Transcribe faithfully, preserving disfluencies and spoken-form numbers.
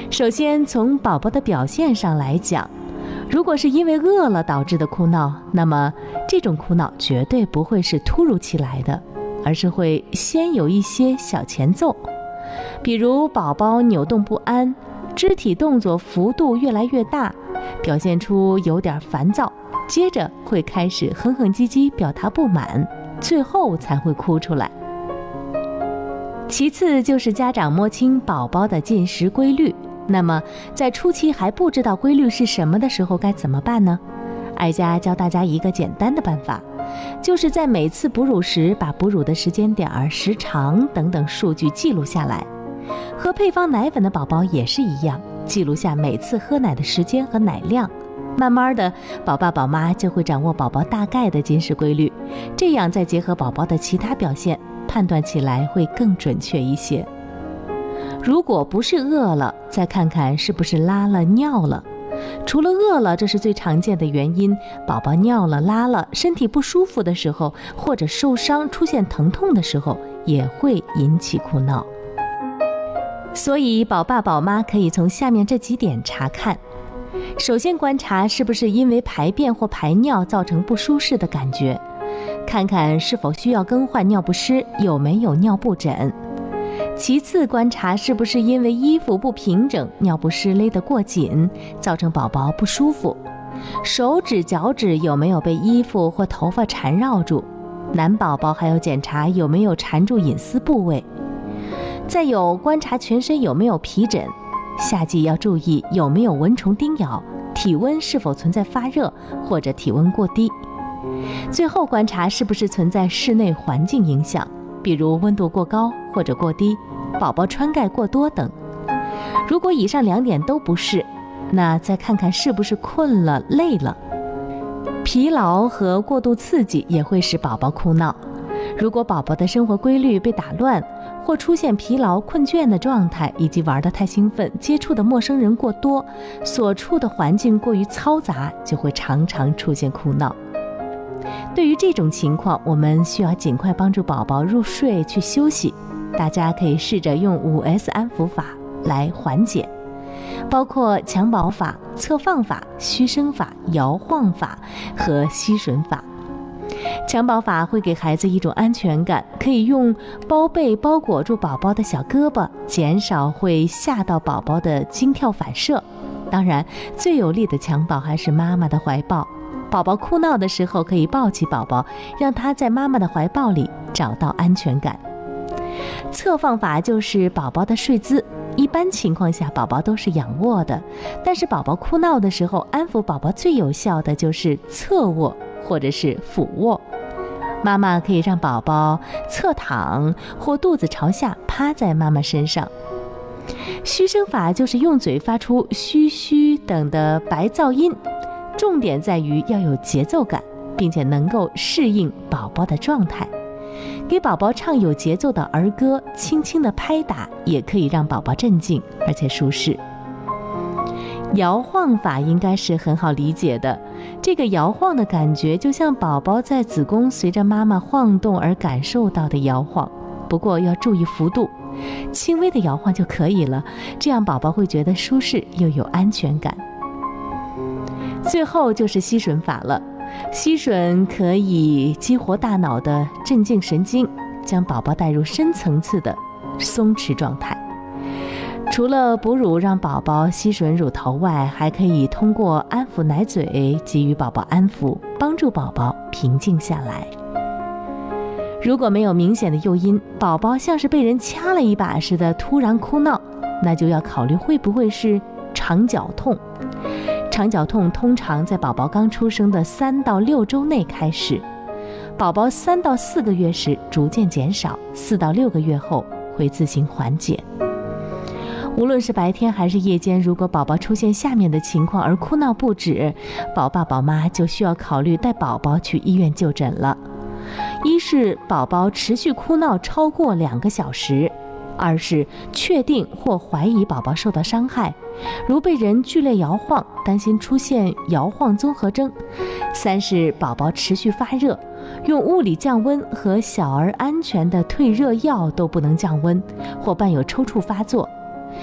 首先，从宝宝的表现上来讲，如果是因为饿了导致的哭闹，那么这种哭闹绝对不会是突如其来的，而是会先有一些小前奏，比如宝宝扭动不安，肢体动作幅度越来越大，表现出有点烦躁，接着会开始哼哼唧唧表达不满，最后才会哭出来。其次就是家长摸清宝宝的进食规律，那么在初期还不知道规律是什么的时候该怎么办呢？艾佳教大家一个简单的办法，就是在每次哺乳时把哺乳的时间点、时长等等数据记录下来。和配方奶粉的宝宝也是一样，记录下每次喝奶的时间和奶量，慢慢的宝爸宝妈就会掌握宝宝大概的进食规律，这样再结合宝宝的其他表现，判断起来会更准确一些。如果不是饿了，再看看是不是拉了尿了。除了饿了，这是最常见的原因，宝宝尿了拉了，身体不舒服的时候，或者受伤出现疼痛的时候，也会引起哭闹。所以宝爸宝妈可以从下面这几点查看。首先观察是不是因为排便或排尿造成不舒适的感觉，看看是否需要更换尿不湿，有没有尿布疹。其次观察是不是因为衣服不平整，尿不湿勒得过紧，造成宝宝不舒服。手指脚趾有没有被衣服或头发缠绕住，男宝宝还要检查有没有缠住隐私部位。再有观察全身有没有皮疹，夏季要注意有没有蚊虫叮咬，体温是否存在发热或者体温过低。最后观察是不是存在室内环境影响，比如温度过高或者过低，宝宝穿盖过多等。如果以上两点都不是，那再看看是不是困了累了。疲劳和过度刺激也会使宝宝哭闹。如果宝宝的生活规律被打乱，或出现疲劳困倦的状态，以及玩得太兴奋，接触的陌生人过多，所处的环境过于嘈杂，就会常常出现哭闹。对于这种情况，我们需要尽快帮助宝宝入睡去休息。大家可以试着用五 S 安抚法来缓解，包括襁褓法、侧放法、虚声法、摇晃法和吸吮法。襁褓法会给孩子一种安全感，可以用包被包裹住宝宝的小胳膊，减少会吓到宝宝的惊跳反射。当然，最有力的襁褓还是妈妈的怀抱。宝宝哭闹的时候，可以抱起宝宝，让他在妈妈的怀抱里找到安全感。侧放法就是宝宝的睡姿，一般情况下宝宝都是仰卧的，但是宝宝哭闹的时候，安抚宝宝最有效的就是侧卧或者是俯卧。妈妈可以让宝宝侧躺或肚子朝下趴在妈妈身上。虚声法就是用嘴发出嘘嘘等的白噪音，重点在于要有节奏感，并且能够适应宝宝的状态。给宝宝唱有节奏的儿歌，轻轻的拍打也可以让宝宝镇静而且舒适。摇晃法应该是很好理解的，这个摇晃的感觉就像宝宝在子宫随着妈妈晃动而感受到的摇晃，不过要注意幅度，轻微的摇晃就可以了，这样宝宝会觉得舒适又有安全感。最后就是吸吮法了，吸吮可以激活大脑的镇静神经，将宝宝带入深层次的松弛状态。除了哺乳让宝宝吸吮乳头外，还可以通过安抚奶嘴给予宝宝安抚，帮助宝宝平静下来。如果没有明显的诱因，宝宝像是被人掐了一把似的突然哭闹，那就要考虑会不会是肠绞痛。肠绞痛通常在宝宝刚出生的三到六周内开始，宝宝三到四个月时逐渐减少，四到六个月后会自行缓解。无论是白天还是夜间，如果宝宝出现下面的情况而哭闹不止，宝爸宝妈就需要考虑带宝宝去医院就诊了。一是宝宝持续哭闹超过两个小时，二是确定或怀疑宝宝受到伤害，如被人剧烈摇晃，担心出现摇晃综合征；三是宝宝持续发热，用物理降温和小儿安全的退热药都不能降温，或伴有抽搐发作，